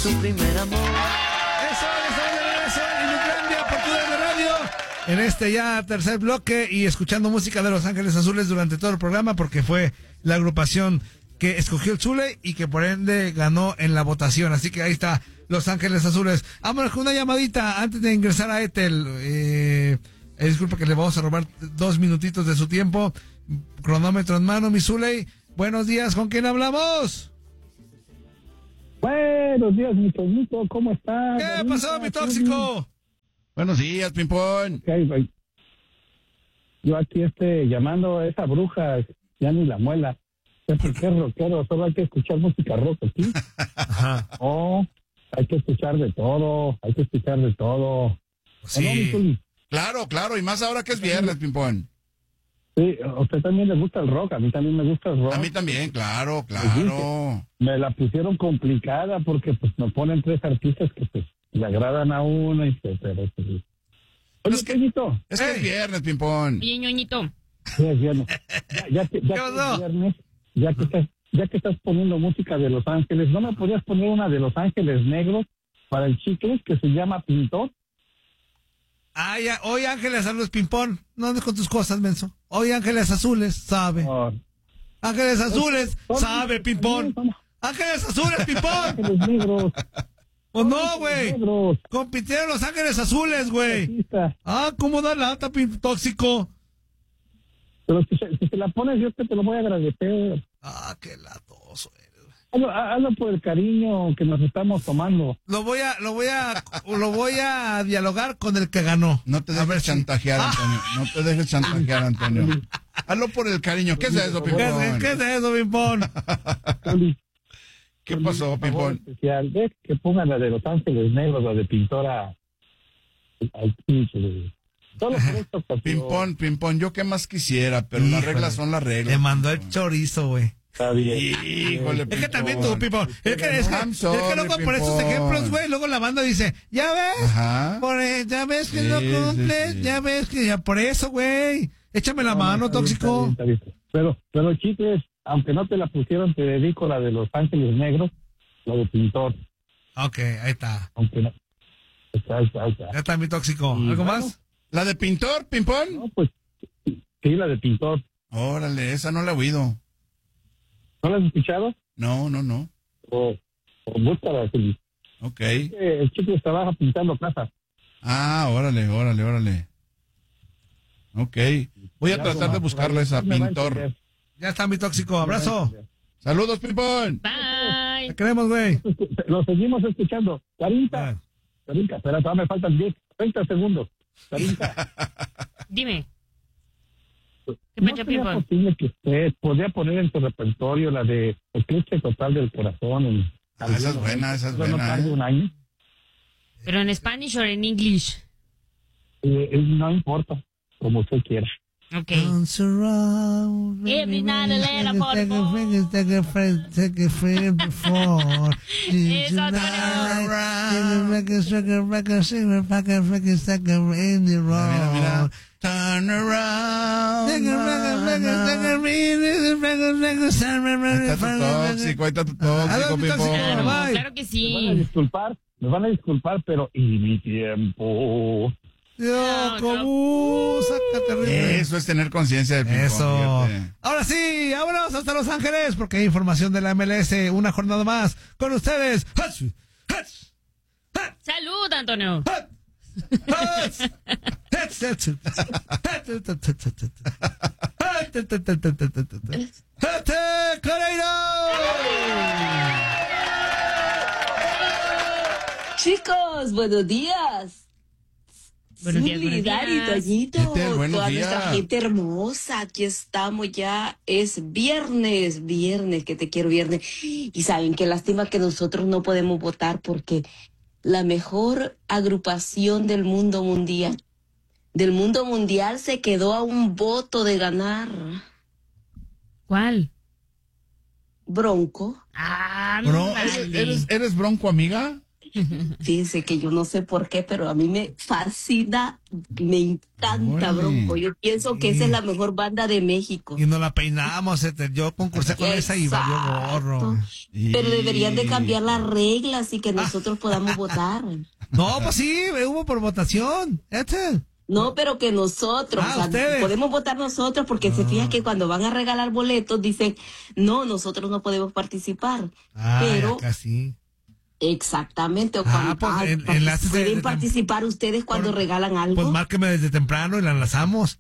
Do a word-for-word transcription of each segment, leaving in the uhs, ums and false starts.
su primer amor. Eso, eso, eso, en Ucrania, por tu de radio. En este ya tercer bloque y escuchando música de Los Ángeles Azules durante todo el programa porque fue la agrupación que escogió el Zule y que por ende ganó en la votación. Así que ahí está Los Ángeles Azules. Vámonos con una llamadita antes de ingresar a Etel. Eh, eh, disculpa que le vamos a robar dos minutitos de su tiempo. Cronómetro en mano, mi Zule. Buenos días, ¿con quién hablamos? Buenos días, mi Toñito, ¿cómo estás? ¿Qué Ahorita, pasó, mi tóxico? Buenos días, Pimpón. Okay, bye. Yo aquí este, llamando a esa bruja, ya ni la muela. ¿Por qué rockero? Solo hay que escuchar música rock aquí. Ajá. Oh, hay que escuchar de todo, hay que escuchar de todo. Sí. ¿O no, mi Tuli? Claro, claro, y más ahora que es viernes, Pimpón. Sí, a usted también le gusta el rock, a mí también me gusta el rock. A mí también, claro, Pues claro. me la pusieron complicada porque pues me ponen tres artistas que pues le agradan a uno y pues, pero pues, oye, Es que- Toñito, Es que es Ey. viernes, Pimpón. Oye, ñoñito. sí, es viernes. Ya, ya, que- ya ¿Qué que pasó? es viernes, ya que estás, ya que estás poniendo música de Los Ángeles, ¿no me podrías poner una de Los Ángeles Negros para el Chicles que se llama Pintor? Ah, ya. Hoy Ángeles Azules Pimpón. No andes con tus cosas, menso. Hoy Ángeles Azules, sabe. Oh, Ángeles Azules, son- sabe, Pimpón. son Ángeles Azules, Pimpón. Ángeles Negros. ¿O no, güey? Negros. Compitieron Los Ángeles Azules, güey. Artista. Ah, ¿cómo da lata, pin tóxico? Pero si se, si se la pones, yo te, te lo voy a agradecer. Ah, qué latoso eres. Hazlo, hazlo por el cariño que nos estamos tomando. Lo voy a, lo voy a, lo voy a dialogar con el que ganó. No te A dejes ver si- chantajear, Antonio. No te dejes chantajear, Antonio. Hazlo por el cariño. ¿Qué es eso, ¿Qué es, Pimpón? qué es eso, Pimpón? Tuli, ¿Qué Tuli, pasó, por favor, Pimpón? especial. Ves que pongan la de Los Ángeles Negros, la de Pintora al pinche. güey. Solo por esta ocasión. Pimpón, Pimpón, yo qué más quisiera, pero las Híjole. reglas son las reglas. Le mandó el chorizo, güey. Está bien. Híjole, Es que también Pimpón. tú, Pimpón. Es que, es que, I'm es sorry, que luego por estos Pimpón. ejemplos, güey, luego la banda dice, ya ves, Ajá. por, eh, ya ves que Sí, no sí, cumples, sí. ya ves que ya por eso, güey. Échame la No, mano, está bien, tóxico. está bien, está bien. Pero, pero Chicles, aunque no te la pusieron, te dedico la de Los Ángeles Negros, la de Pintor. Ok, ahí está. Aunque no. Ahí está, ahí está, ahí está. Ya está mi tóxico. Y ¿Algo bueno, más? ¿La de pintor, Pimpón? No, pues, sí, la de Pintor. Órale, esa no la he oído. ¿No la has escuchado? No, no, no. O, o búscala, Feliz. Ok. Eh, El Chicles trabaja pintando casas. Ah, órale, órale, órale. Ok. Voy a Ya, tratar como- de buscarla esa, me va a pintor. entender. Ya está mi tóxico. Abrazo. Saludos, Pimpón. Bye. Te queremos, güey. Lo seguimos escuchando. Carinta, Ah. Carinta, espera, todavía me faltan diez, treinta segundos. Carinta, Dime. ¿Qué ¿no pecho, sería Pimpón? posible que usted podría poner en su repertorio la de Eclipse Total del Corazón? En Ah, esa es buena, esa es no buena, tarde ¿eh? un año. ¿Pero en Spanish o en English? Eh, eh, no importa, como usted quiera. Ok. Dance around, Every night a little take a bit more. friend, take a friend, take a friend before. Eso, Antonio. In the Mira, mira. road. Turn around. Take a record, record, take a record, record, record, Ahí está tu tóxico, ahí está tu tóxico, Aló, mi tóxico. Pimpón. Bye. Claro que Me van a sí. disculpar, me van a disculpar, pero y mi tiempo. Yo, como, sácate, terrible. Eso es tener conciencia de Pimpón. Eso. fíjate. Ahora sí, vámonos hasta Los Ángeles, porque hay información de la M L S. Una jornada más con ustedes. ¡Hach! ¡Hach! Salud, Antonio. ¡Hach! ¡Hach! ¡Hach! ¡Hach! ¡Hach! ¡Coreiro! Chicos, buenos días. Buenos días, Zuli, buenos Dari, días. Toñito, Etel, buenos toda días. nuestra gente hermosa, aquí estamos ya, es viernes, viernes, que te quiero viernes, y saben qué lástima que nosotros no podemos votar porque la mejor agrupación del mundo mundial, del mundo mundial se quedó a un voto de ganar. ¿Cuál? Bronco. Ah, Bro, vale. ¿eres, eres, eres bronco, amiga? Fíjense que yo no sé por qué, pero a mí me fascina, me encanta Órale. Bronco. Yo pienso que esa es la mejor banda de México. Y nos la peinamos, este, yo concursé con esa y valió gorro. Pero deberían de cambiar las reglas y que nosotros podamos votar. No, pues sí, hubo por votación. Este. No, pero que nosotros, Ah, o sea, ustedes. podemos votar nosotros porque se fija que cuando van a regalar boletos dicen, no, nosotros no podemos participar. Ah, pero acá sí. exactamente, o Ah, cuando pues, ah, en- partic- enlaces de- pueden de- participar ustedes cuando por- regalan algo. Pues márqueme desde temprano y la enlazamos.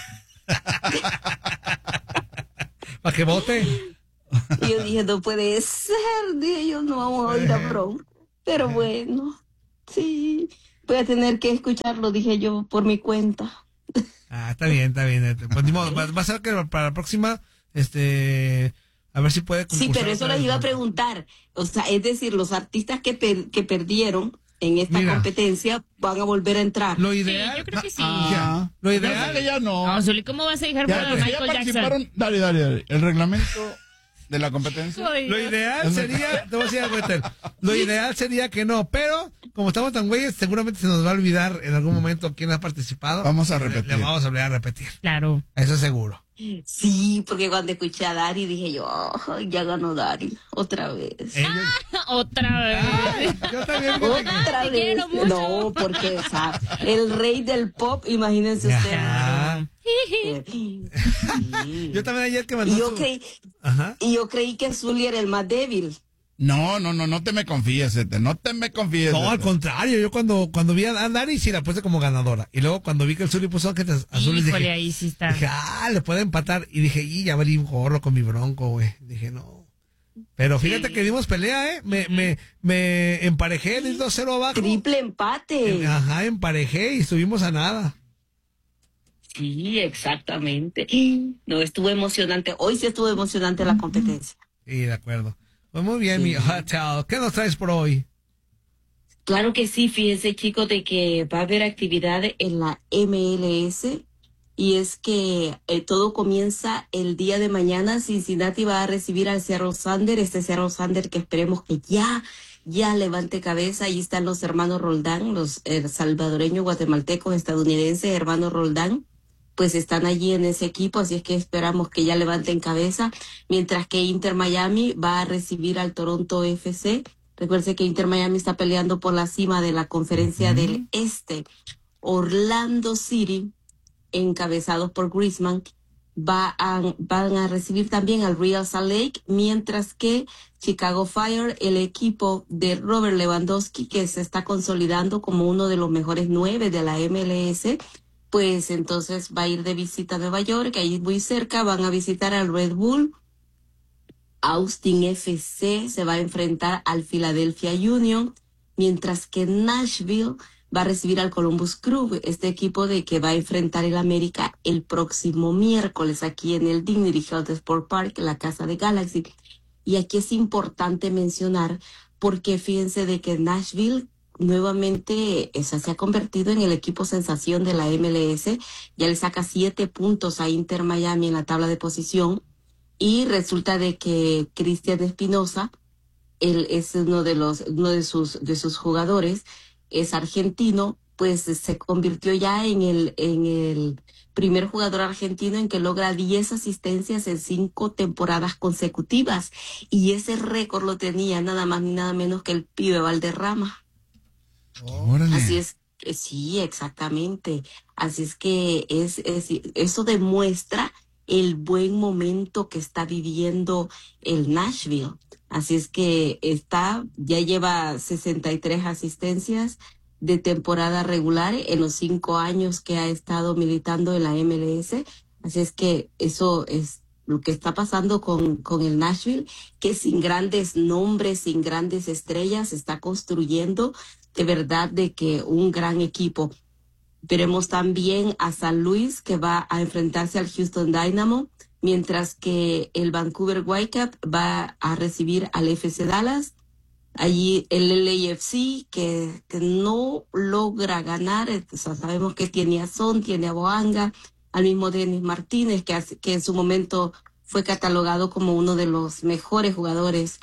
Para que vote. Y yo dije, no puede ser, dije yo, no vamos a ir a Bronco. Pero bueno, sí, voy a tener que escucharlo, dije yo, por mi cuenta. Ah, está bien, está bien. este, Pues ni modo, va, va a ser que para la próxima, este, a ver si puede Sí, concursar pero eso otra les vez, iba a ¿no? preguntar. O sea, es decir, los artistas que, per- que perdieron en esta Mira. competencia van a volver a entrar. Lo Sí, ideal, yo creo que sí. Ah, Lo ya ideal- sé que ya no. No, Zuli, ¿cómo vas a dejar Ya, fuera a ya Michael Jackson? participaron. Dale, dale, dale. El reglamento de la competencia. Ay, Lo Dios. ideal sería, te voy a decir algo, Ethel, lo ideal sería que no, pero como estamos tan güeyes, seguramente se nos va a olvidar en algún momento quién ha participado. Vamos a Le- repetir. Le vamos a volver a repetir, Claro. eso es seguro. Sí, porque cuando escuché a Dari dije yo, "Oh, ya ganó Dari, otra vez. Ellos- Otra vez. Ay, yo también, fíjate que- Otra te vez. quiero mucho. No, porque, o sea, el rey del pop, imagínense ustedes. Ajá. Sí. Yo también ayer que mandó Y yo su- creí, Ajá. y yo creí que Zully era el más débil. No, no, no, no te me confíes, Ete, no te me confíes. No, al Ete. contrario, yo cuando, cuando vi a Dari sí la puse como ganadora. Y luego cuando vi que el Zuli puso ángeles azules Híjole, dije, ahí sí está. dije, ah, le puede empatar. Y dije, y ya valí un gorro con mi Bronco, güey. Dije, no. Pero fíjate que dimos pelea, ¿eh? Me, me, me emparejé, el dos cero abajo. Triple empate. Ajá, emparejé y estuvimos a nada. Sí, exactamente. No, estuvo emocionante. Hoy sí estuvo emocionante la competencia. Sí, de acuerdo. Pues muy bien, Sí. mi hotel. ¿Qué nos traes por hoy? Claro que sí, fíjense chicos de que va a haber actividad en la M L S y es que eh, todo comienza el día de mañana. Cincinnati va a recibir al Seattle Sander, este Seattle Sander que esperemos que ya, ya levante cabeza. Ahí están los hermanos Roldán, los eh, salvadoreños, guatemaltecos, estadounidenses, hermanos Roldán, pues están allí en ese equipo, así es que esperamos que ya levanten cabeza, mientras que Inter Miami va a recibir al Toronto F C. Recuerden que Inter Miami está peleando por la cima de la conferencia Ujú. del Este. Orlando City, encabezados por Griezmann, va a, van a recibir también al Real Salt Lake, mientras que Chicago Fire, el equipo de Robert Lewandowski, que se está consolidando como uno de los mejores nueve de la M L S, pues entonces va a ir de visita a Nueva York, ahí muy cerca, van a visitar al Red Bull. Austin F C se va a enfrentar al Philadelphia Union, mientras que Nashville va a recibir al Columbus Crew, este equipo de que va a enfrentar el América el próximo miércoles aquí en el Dignity Health Sport Park, la casa de Galaxy. Y aquí es importante mencionar, porque fíjense de que Nashville nuevamente esa se ha convertido en el equipo sensación de la M L S, ya le saca siete puntos a Inter Miami en la tabla de posición. Y resulta de que Cristian Espinosa, él es uno de los, uno de sus, de sus jugadores, es argentino, pues se convirtió ya en el, en el primer jugador argentino en que logra diez asistencias en cinco temporadas consecutivas. Y ese récord lo tenía nada más ni nada menos que el pibe Valderrama. Órale. Así es, eh, sí, exactamente. Así es que es, es, eso demuestra el buen momento que está viviendo el Nashville. Así es que está, ya lleva sesenta y tres asistencias de temporada regular en los cinco años que ha estado militando en la M L S. Así es que eso es lo que está pasando con, con el Nashville, que sin grandes nombres, sin grandes estrellas, está construyendo de verdad de que un gran equipo. Veremos también a San Luis, que va a enfrentarse al Houston Dynamo, mientras que el Vancouver Whitecaps va a recibir al F C Dallas. Allí el L A F C, que, que no logra ganar, o sea, sabemos que tiene a Son, tiene a Boanga, al mismo Denis Martínez, que, hace- que en su momento fue catalogado como uno de los mejores jugadores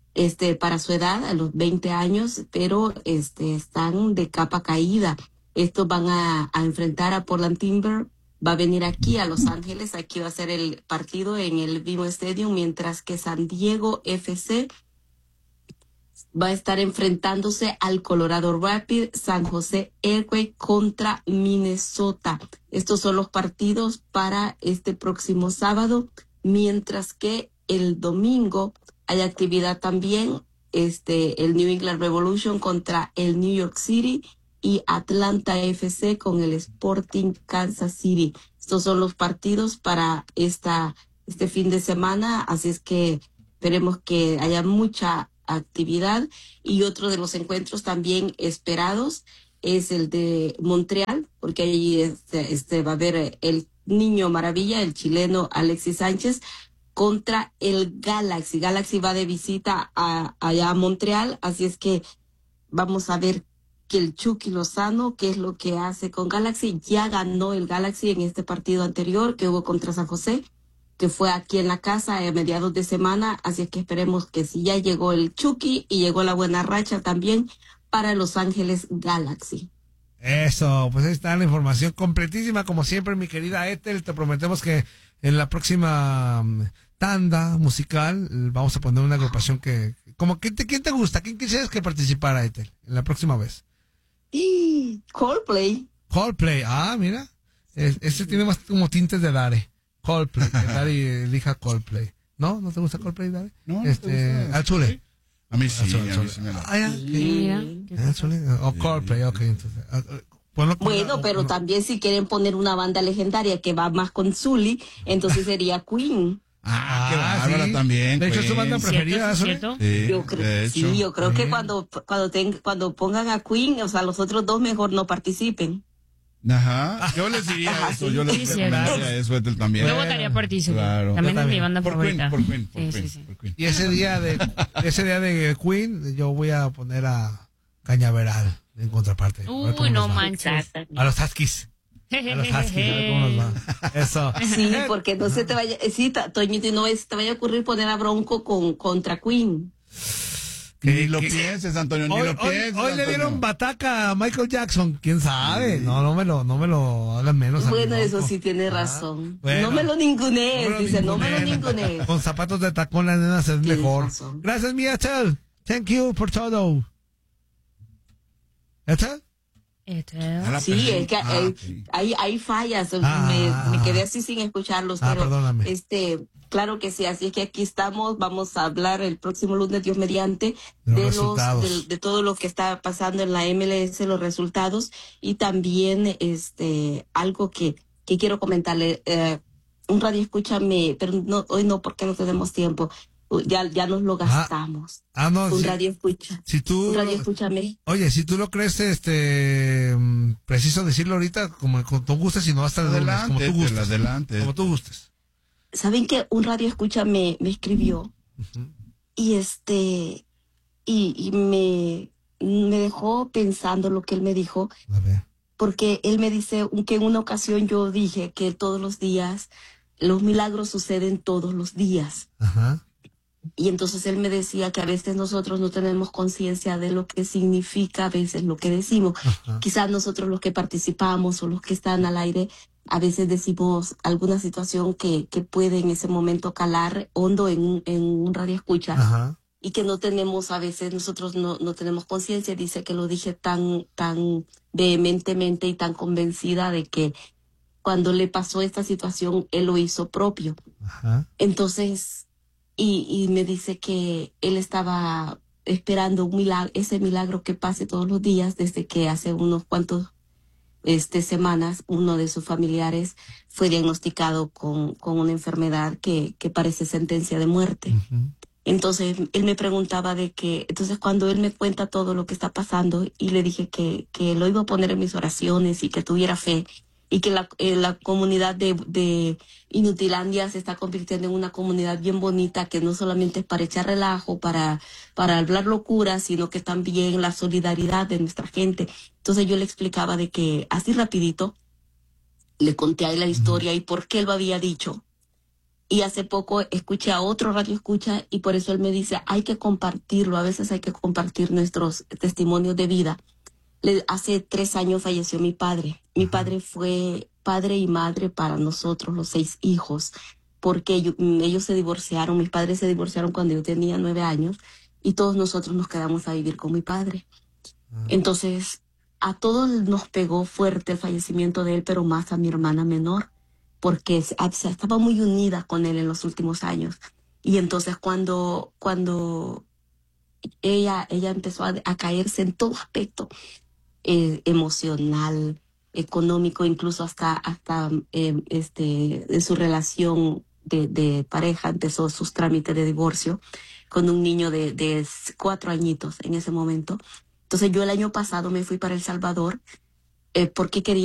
este, para su edad, a los veinte años, pero este, están de capa caída. Estos van a, a enfrentar a Portland Timber, va a venir aquí a Los Ángeles, aquí va a ser el partido en el BMO Stadium, mientras que San Diego F C va a estar enfrentándose al Colorado Rapids, San José Earthquake contra Minnesota. Estos son los partidos para este próximo sábado, mientras que el domingo hay actividad también, este, el New England Revolution contra el New York City y Atlanta F C con el Sporting Kansas City. Estos son los partidos para esta este fin de semana, así es que esperemos que haya mucha actividad. Y otro de los encuentros también esperados es el de Montreal, porque allí este, este va a haber el niño maravilla, el chileno Alexis Sánchez, contra el Galaxy. Galaxy va de visita a, allá a Montreal, así es que vamos a ver que el Chucky Lozano, qué es lo que hace con Galaxy. Ya ganó el Galaxy en este partido anterior que hubo contra San José, que fue aquí en la casa a mediados de semana, así es que esperemos que si ya llegó el Chucky y llegó la buena racha también para Los Ángeles Galaxy. Eso, pues ahí está la información completísima, como siempre, mi querida Ethel. Te prometemos que en la próxima um, tanda musical vamos a poner una agrupación que, como que te, ¿quién te gusta? ¿Quién quisieras que participara, Ethel, en la próxima vez? Y Coldplay. Coldplay, ah, mira, es, ese tiene más como tintes de Dare. Coldplay, que Dare elija Coldplay. ¿No? ¿No te gusta Coldplay, Dare? No, no este, te gusta. al Chule. A mí sí, Al Chule, a al mí Chule. sí me la... Ah, ya. Mira. Ah, Chule. O Coldplay, ok, entonces. ah, ah, ponlo con Bueno, la- pero no. también si quieren poner una banda legendaria que va más con Zully, entonces sería Queen. Ah, qué Ah, bárbara sí. también. De hecho, es su Queen. banda ¿Cierto? preferida, ¿Sí, Zuli? cierto? Sí, Yo creo, de hecho. sí, yo creo que Sí. cuando cuando ten- cuando pongan a Queen, o sea, los otros dos mejor no participen. Ajá. Yo les diría Ajá, eso, sí. yo les Sí, recomendaría cierto. eso, Ethel, también. Yo votaría por ti, Zuli. Claro. También Yo es mi también. banda Por favorita. Queen, por Queen, por Sí, Queen, sí, sí. por Queen. Y ese día de ese día de Queen, yo voy a poner a Cañaveral en contraparte. A ver Uy, cómo no nos va. manches. A los Huskies. A los Huskies, a ver cómo nos va. Eso. Sí, porque no se te vaya, eh, sí, ta- Toñito, no es, te vaya a ocurrir poner a Bronco con contra Queen. Ni lo que- pienses, Antonio, ni Hoy, lo hoy- pienses. hoy le Antonio. dieron bataca a Michael Jackson, quién sabe. No, no me lo, no me lo hagan menos. a mi Bueno, eso Bronco. sí tiene Ah, razón. bueno. No me lo ningunees, No me lo dice, no me lo ninguneen. ningunees. Con zapatos de tacón las nenas es Tienes mejor. razón. Gracias, mi Ethel. Thank you por todo. ¿Ethel? Este, A la Sí, persona- es que Ah, hay, sí. hay, hay fallas. Ah. me, me quedé así sin escucharlos, Ah, pero perdóname. este, claro que sí. Así es que aquí estamos. Vamos a hablar el próximo lunes, Dios mediante, De los de los resultados. de, de todo lo que está pasando en la M L S, los resultados y también este algo que que quiero comentarle. Eh, un radio escúchame, pero no, hoy no porque no tenemos tiempo. Uh, Ya ya nos lo gastamos. Ah, no, un si, radio escucha. si tú, Un radio escúchame. oye, si tú lo crees, este, mm, preciso decirlo ahorita, como, como tú gustes, y no hasta el lunes, como Adelante, tú Ethel, gustes. adelante. Como tú gustes. ¿Saben que un radio escucha me, me escribió? Y este, y, y me, me dejó pensando lo que él me dijo, A ver. porque él me dice que en una ocasión yo dije que todos los días, los milagros suceden todos los días. Ajá. Y entonces él me decía que a veces nosotros no tenemos conciencia de lo que significa a veces lo que decimos. Ajá. Quizás nosotros los que participamos o los que están al aire, a veces decimos alguna situación que, que puede en ese momento calar hondo en un, en un radio escucha Ajá. y que no tenemos, a veces nosotros no, no tenemos conciencia. Dice que lo dije tan, tan vehementemente y tan convencida de que cuando le pasó esta situación, él lo hizo propio. Ajá. Entonces, y, y me dice que él estaba esperando un milagro, ese milagro que pase todos los días desde que hace unos cuantos este, semanas uno de sus familiares fue diagnosticado con, con una enfermedad que, que parece sentencia de muerte. Ujú. Entonces él me preguntaba de que, entonces cuando él me cuenta todo lo que está pasando y le dije que, que lo iba a poner en mis oraciones y que tuviera fe y que la, eh, la comunidad de, de Inutilandia se está convirtiendo en una comunidad bien bonita, que no solamente es para echar relajo, para, para hablar locuras, sino que también la solidaridad de nuestra gente. Entonces yo le explicaba de que así rapidito le conté a él la historia y por qué él lo había dicho. Y hace poco escuché a otro radio escucha y por eso él me dice, hay que compartirlo, a veces hay que compartir nuestros testimonios de vida. Le, hace tres años falleció mi padre. Mi Ajá. padre fue padre y madre para nosotros, los seis hijos, porque ellos, ellos se divorciaron, mis padres se divorciaron cuando yo tenía nueve años y todos nosotros nos quedamos a vivir con mi padre. Ah. Entonces, a todos nos pegó fuerte el fallecimiento de él, pero más a mi hermana menor, porque se- a- se estaba muy unida con él en los últimos años. Y entonces cuando, cuando ella, ella empezó a, a caerse en todo aspecto, eh, emocional, económico, incluso hasta, hasta eh, este, de su relación de, de pareja, empezó sus trámites de divorcio con un niño de, de cuatro añitos en ese momento. Entonces yo el año pasado me fui para El Salvador eh, porque quería